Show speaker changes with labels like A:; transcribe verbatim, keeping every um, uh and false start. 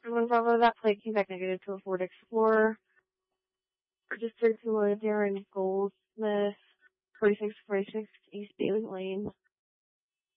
A: One Bravo, that plate came back negative to a Ford Explorer. Registered to a Darren Goldsmith, forty-six forty-six East Bailey Lane.